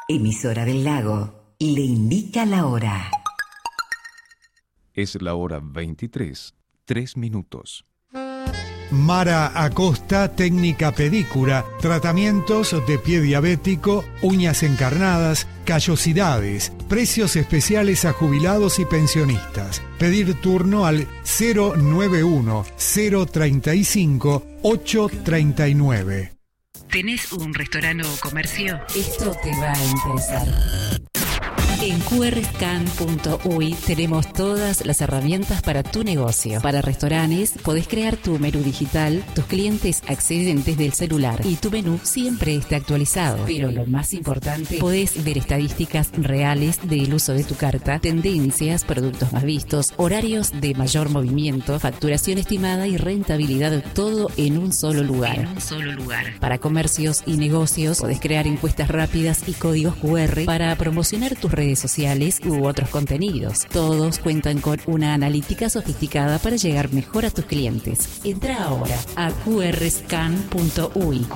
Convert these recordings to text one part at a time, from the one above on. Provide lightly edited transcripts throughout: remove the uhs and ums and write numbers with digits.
Emisora del Lago le indica la hora. Es la hora 23, 3 minutos. Mara Acosta, técnica pedicura, tratamientos de pie diabético, uñas encarnadas, callosidades, precios especiales a jubilados y pensionistas. Pedir turno al 091-035-839. ¿Tenés un restaurante o comercio? Esto te va a interesar. En qrscan.uy tenemos todas las herramientas para tu negocio. Para restaurantes, podés crear tu menú digital, tus clientes acceden desde el celular y tu menú siempre está actualizado. Pero lo más importante, podés ver estadísticas reales del uso de tu carta, tendencias, productos más vistos, horarios de mayor movimiento, facturación estimada y rentabilidad, todo en un solo lugar. Para comercios y negocios, podés crear encuestas rápidas y códigos QR para promocionar tus redes sociales u otros contenidos. Todos cuentan con una analítica sofisticada para llegar mejor a tus clientes. Entra ahora a qrscan.uy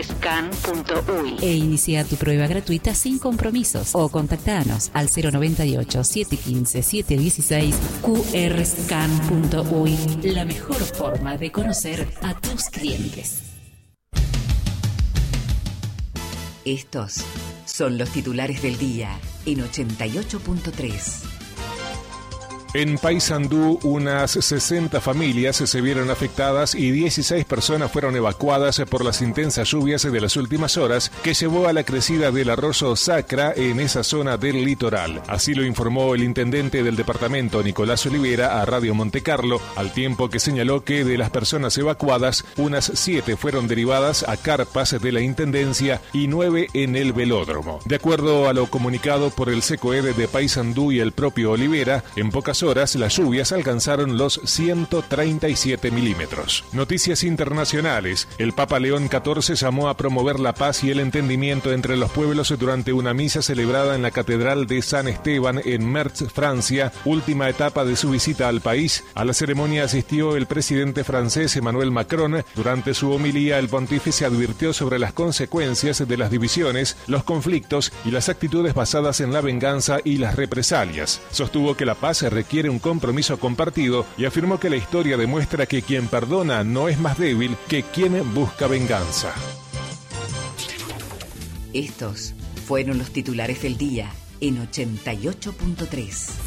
e inicia tu prueba gratuita sin compromisos o contactanos al 098-715-716. qrscan.uy, la mejor forma de conocer a tus clientes. Estos son los titulares del día en 88.3. En Paysandú, unas 60 familias se vieron afectadas y 16 personas fueron evacuadas por las intensas lluvias de las últimas horas que llevó a la crecida del arroyo Sacra en esa zona del litoral. Así lo informó el intendente del departamento, Nicolás Olivera, a Radio Montecarlo, al tiempo que señaló que de las personas evacuadas, unas 7 fueron derivadas a carpas de la intendencia y 9 en el velódromo. De acuerdo a lo comunicado por el SECOED de Paysandú y el propio Olivera, en pocas horas las lluvias alcanzaron los 137 milímetros. Noticias internacionales. El Papa León XIV llamó a promover la paz y el entendimiento entre los pueblos durante una misa celebrada en la Catedral de San Esteban en Metz, Francia, última etapa de su visita al país. A la ceremonia asistió el presidente francés Emmanuel Macron. Durante su homilía, el pontífice advirtió sobre las consecuencias de las divisiones, los conflictos y las actitudes basadas en la venganza y las represalias. Sostuvo que la paz requiere un compromiso compartido y afirmó que la historia demuestra que quien perdona no es más débil que quien busca venganza. Estos fueron los titulares del día en 88.3.